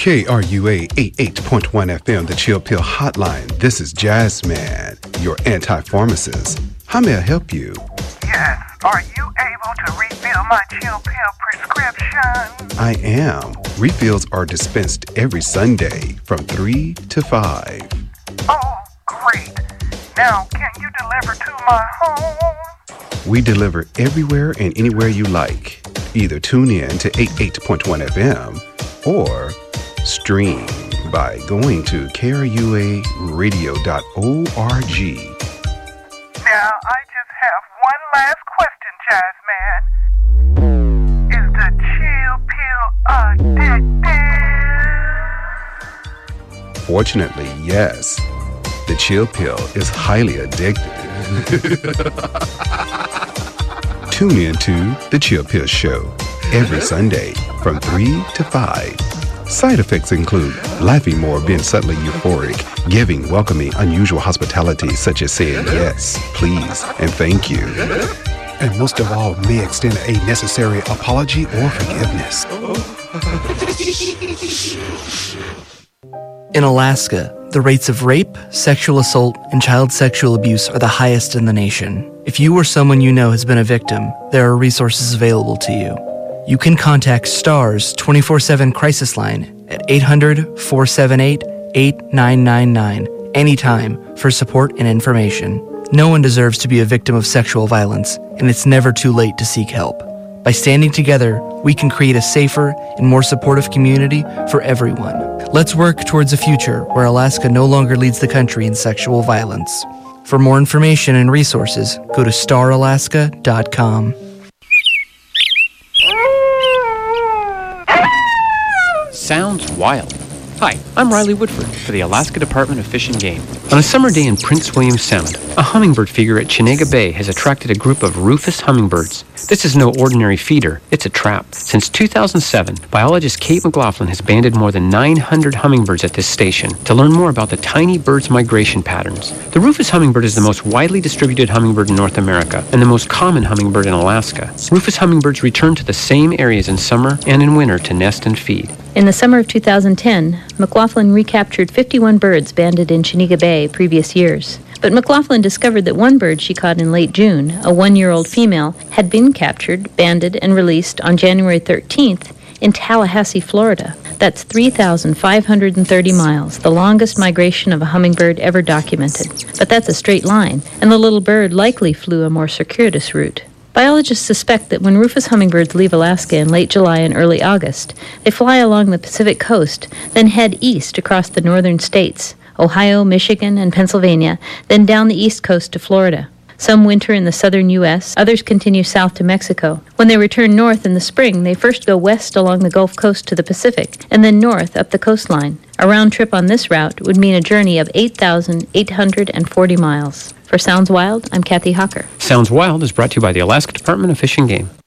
KRUA 88.1 FM, the Chill Pill Hotline. This is Jazzman, your anti-pharmacist. How may I help you? Yes. Are you able to refill my Chill Pill prescription? I am. Refills are dispensed every Sunday from 3 to 5. Oh, great. Now, can you deliver to my home? We deliver everywhere and anywhere you like. Either tune in to 88.1 FM or stream by going to kruaradio.org. Now, I just have one last question, Jazzman. Is the Chill Pill addictive? Fortunately, yes. The Chill Pill is highly addictive. Tune in to The Chill Pill Show every Sunday from 3 to 5. Side effects include laughing more, being subtly euphoric, giving, welcoming, unusual hospitality such as saying yes, please, and thank you. And most of all, may extend a necessary apology or forgiveness. In Alaska, the rates of rape, sexual assault, and child sexual abuse are the highest in the nation. If you or someone you know has been a victim, there are resources available to you. You can contact STARS 24/7 Crisis Line at 800-478-8999 anytime for support and information. No one deserves to be a victim of sexual violence, and it's never too late to seek help. By standing together, we can create a safer and more supportive community for everyone. Let's work towards a future where Alaska no longer leads the country in sexual violence. For more information and resources, go to staralaska.com. Sounds wild. Hi, I'm Riley Woodford for the Alaska Department of Fish and Game. On a summer day in Prince William Sound, a hummingbird feeder at Chenega Bay has attracted a group of rufous hummingbirds. This is no ordinary feeder, it's a trap. Since 2007, biologist Kate McLaughlin has banded more than 900 hummingbirds at this station to learn more about the tiny bird's migration patterns. The rufous hummingbird is the most widely distributed hummingbird in North America and the most common hummingbird in Alaska. Rufous hummingbirds return to the same areas in summer and in winter to nest and feed. In the summer of 2010, McLaughlin recaptured 51 birds banded in Chenega Bay previous years. But McLaughlin discovered that one bird she caught in late June, a 1-year-old female, had been captured, banded, and released on January 13th in Tallahassee, Florida. That's 3,530 miles, the longest migration of a hummingbird ever documented. But that's a straight line, and the little bird likely flew a more circuitous route. Biologists suspect that when rufous hummingbirds leave Alaska in late July and early August, they fly along the Pacific coast, then head east across the northern states, Ohio, Michigan, and Pennsylvania, then down the east coast to Florida. Some winter in the southern U.S., others continue south to Mexico. When they return north in the spring, they first go west along the Gulf Coast to the Pacific, and then north up the coastline. A round trip on this route would mean a journey of 8,840 miles. For Sounds Wild, I'm Kathy Hocker. Sounds Wild is brought to you by the Alaska Department of Fish and Game.